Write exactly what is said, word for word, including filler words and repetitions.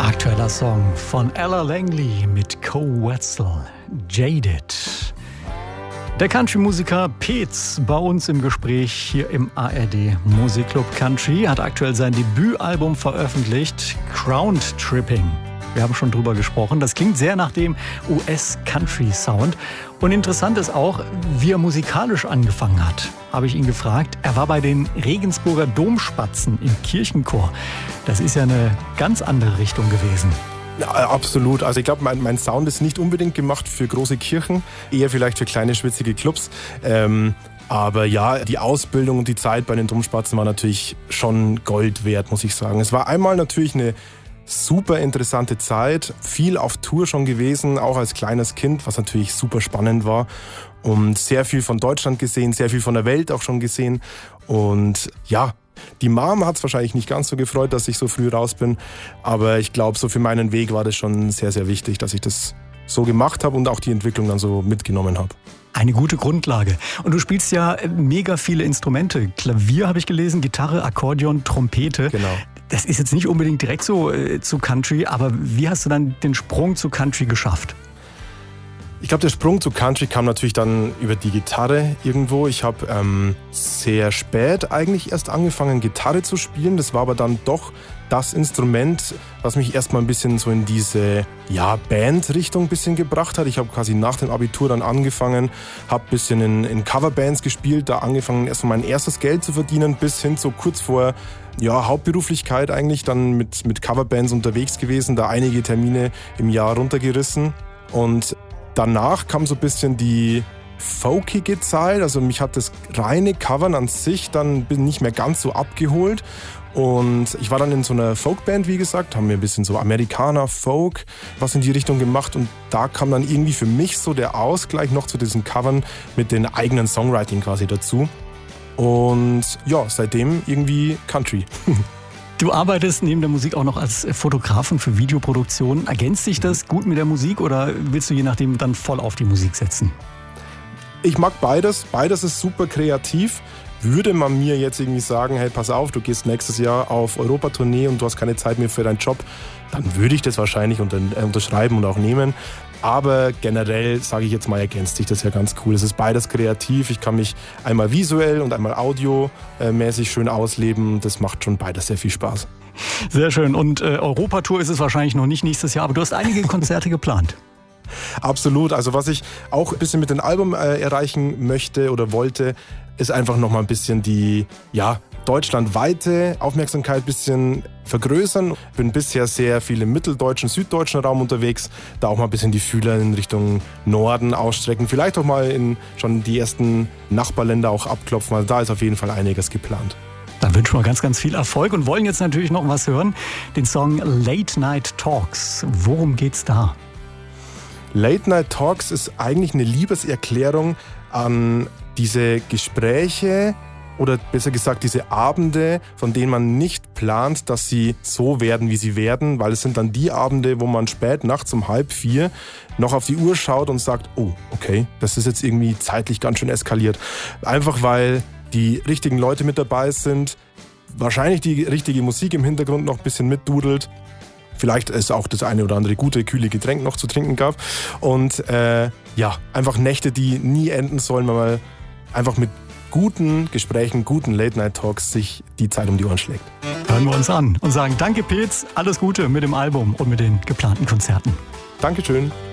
Aktueller Song von Ella Langley mit Koe Wetzel, Jaded. Der Country-Musiker Peetz bei uns im Gespräch hier im A R D Musikclub Country hat aktuell sein Debütalbum veröffentlicht, Crowned Tripping. Wir haben schon drüber gesprochen. Das klingt sehr nach dem U S-Country-Sound. Und interessant ist auch, wie er musikalisch angefangen hat. Habe ich ihn gefragt. Er war bei den Regensburger Domspatzen im Kirchenchor. Das ist ja eine ganz andere Richtung gewesen. Ja, absolut. Also ich glaube, mein, mein Sound ist nicht unbedingt gemacht für große Kirchen, eher vielleicht für kleine, schwitzige Clubs. Ähm, aber ja, die Ausbildung und die Zeit bei den Domspatzen war natürlich schon Gold wert, muss ich sagen. Es war einmal natürlich eine super interessante Zeit, viel auf Tour schon gewesen, auch als kleines Kind, was natürlich super spannend war. Und sehr viel von Deutschland gesehen, sehr viel von der Welt auch schon gesehen. Und ja, die Mom hat es wahrscheinlich nicht ganz so gefreut, dass ich so früh raus bin. Aber ich glaube, so für meinen Weg war das schon sehr, sehr wichtig, dass ich das so gemacht habe und auch die Entwicklung dann so mitgenommen habe. Eine gute Grundlage. Und du spielst ja mega viele Instrumente. Klavier habe ich gelesen, Gitarre, Akkordeon, Trompete. Genau. Das ist jetzt nicht unbedingt direkt so äh, zu Country, aber wie hast du dann den Sprung zu Country geschafft? Ich glaube, der Sprung zu Country kam natürlich dann über die Gitarre irgendwo. Ich habe ähm, sehr spät eigentlich erst angefangen, Gitarre zu spielen. Das war aber dann doch das Instrument, was mich erstmal ein bisschen so in diese ja, Band-Richtung ein bisschen gebracht hat. Ich habe quasi nach dem Abitur dann angefangen, habe ein bisschen in, in Coverbands gespielt, da angefangen erstmal mein erstes Geld zu verdienen, bis hin so kurz vor ja, Hauptberuflichkeit eigentlich, dann mit, mit Coverbands unterwegs gewesen, da einige Termine im Jahr runtergerissen. Und danach kam so ein bisschen die folkige Zeit, also mich hat das reine Covern an sich dann nicht mehr ganz so abgeholt. Und ich war dann in so einer Folkband, wie gesagt, haben wir ein bisschen so Amerikaner, Folk, was in die Richtung gemacht. Und da kam dann irgendwie für mich so der Ausgleich noch zu diesen Covern mit den eigenen Songwriting quasi dazu. Und ja, seitdem irgendwie Country. Du arbeitest neben der Musik auch noch als Fotografen für Videoproduktionen. Ergänzt sich das gut mit der Musik oder willst du je nachdem dann voll auf die Musik setzen? Ich mag beides. Beides ist super kreativ. Würde man mir jetzt irgendwie sagen, hey, pass auf, du gehst nächstes Jahr auf Europatournee und du hast keine Zeit mehr für deinen Job, dann würde ich das wahrscheinlich unter, äh, unterschreiben und auch nehmen. Aber generell, sage ich jetzt mal, ergänzt sich das ja ganz cool. Es ist beides kreativ. Ich kann mich einmal visuell und einmal audiomäßig schön ausleben. Das macht schon beides sehr viel Spaß. Sehr schön. Und äh, Europatour ist es wahrscheinlich noch nicht nächstes Jahr, aber du hast einige Konzerte geplant. Absolut. Also was ich auch ein bisschen mit dem Album äh, erreichen möchte oder wollte, ist einfach noch mal ein bisschen die ja, deutschlandweite Aufmerksamkeit ein bisschen vergrößern. Bin bisher sehr viel im mitteldeutschen, süddeutschen Raum unterwegs. Da auch mal ein bisschen die Fühler in Richtung Norden ausstrecken. Vielleicht auch mal in schon die ersten Nachbarländer auch abklopfen. Also da ist auf jeden Fall einiges geplant. Dann wünschen wir ganz, ganz viel Erfolg und wollen jetzt natürlich noch was hören. Den Song Late Night Talks. Worum geht's da? Late Night Talks ist eigentlich eine Liebeserklärung an diese Gespräche oder besser gesagt diese Abende, von denen man nicht plant, dass sie so werden, wie sie werden, weil es sind dann die Abende, wo man spät nachts um halb vier noch auf die Uhr schaut und sagt, oh, okay, das ist jetzt irgendwie zeitlich ganz schön eskaliert. Einfach weil die richtigen Leute mit dabei sind, wahrscheinlich die richtige Musik im Hintergrund noch ein bisschen mitdudelt. Vielleicht es auch das eine oder andere gute, kühle Getränk noch zu trinken gab. Und äh, ja, einfach Nächte, die nie enden sollen, weil man einfach mit guten Gesprächen, guten Late-Night-Talks sich die Zeit um die Ohren schlägt. Hören wir uns an und sagen danke Peetz, alles Gute mit dem Album und mit den geplanten Konzerten. Dankeschön.